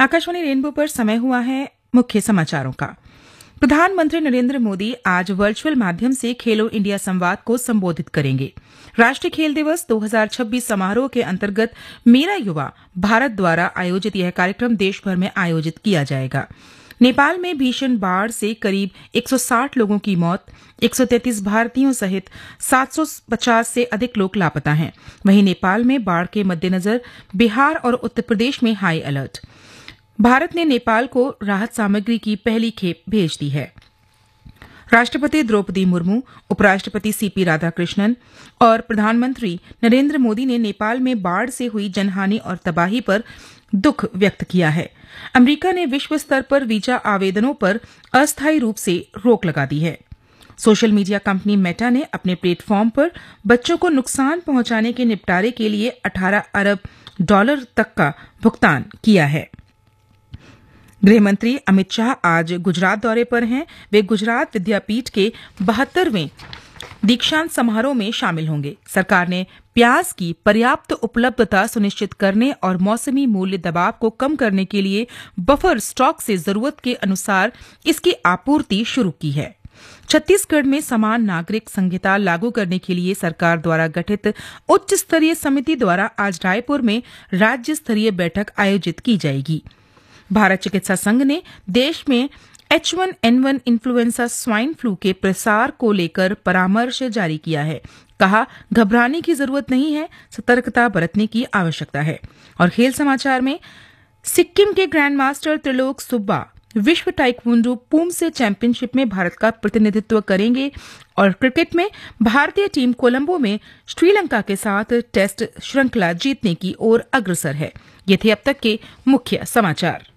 Akashvani rainbow पर समय हुआ है मुख्य समाचारों का। प्रधानमंत्री नरेंद्र मोदी आज वर्चुअल माध्यम से खेलो इंडिया संवाद को संबोधित करेंगे। राष्ट्रीय खेल दिवस 2026 समारोह के अंतर्गत मेरा युवा भारत द्वारा आयोजित यह कार्यक्रम देश भर में आयोजित किया जाएगा। नेपाल में भीषण बाढ़ से करीब 160 लोगों की मौत, 133 भारतीयों सहित 750 से अधिक लोग लापता हैं। वहीं नेपाल में बाढ़ के मद्देनजर बिहार और उत्तर प्रदेश में हाई अलर्ट। भारत ने नेपाल को राहत सामग्री की पहली खेप भेज दी है। राष्ट्रपति द्रौपदी मुर्मू, उपराष्ट्रपति सीपी राधाकृष्णन और प्रधानमंत्री नरेंद्र मोदी ने नेपाल में बाढ़ से हुई जनहानि और तबाही पर दुख व्यक्त किया है। अमेरिका ने विश्व स्तर पर वीजा आवेदनों पर अस्थायी रूप से रोक लगा दी है। सोशल मीडिया कंपनी मेटा ने अपने प्लेटफॉर्म पर बच्चों को नुकसान पहुंचाने के निपटारे के लिए $18 अरब तक का भुगतान किया है। गृहमंत्री अमित शाह आज गुजरात दौरे पर हैं। वे गुजरात विद्यापीठ के 72वें दीक्षांत समारोह में शामिल होंगे। सरकार ने प्याज की पर्याप्त उपलब्धता सुनिश्चित करने और मौसमी मूल्य दबाव को कम करने के लिए बफर स्टॉक से जरूरत के अनुसार इसकी आपूर्ति शुरू की है। छत्तीसगढ़ में समान नागरिक संहिता लागू करने के लिए सरकार द्वारा गठित उच्च स्तरीय समिति द्वारा आज रायपुर में राज्य स्तरीय बैठक आयोजित की जाएगी। भारत चिकित्सा संघ ने देश में H1N1 इन्फ्लुएंजा स्वाइन फ्लू के प्रसार को लेकर परामर्श जारी किया है। कहा, घबराने की जरूरत नहीं है, सतर्कता बरतने की आवश्यकता है। और खेल समाचार में सिक्किम के ग्रैंड मास्टर त्रिलोक सुब्बा विश्व ताइक्वांडो पूमसे चैंपियनशिप में भारत का प्रतिनिधित्व करेंगे। और क्रिकेट में भारतीय टीम कोलंबो में श्रीलंका के साथ टेस्ट श्रृंखला जीतने की ओर अग्रसर है। ये थे अब तक के मुख्य समाचार।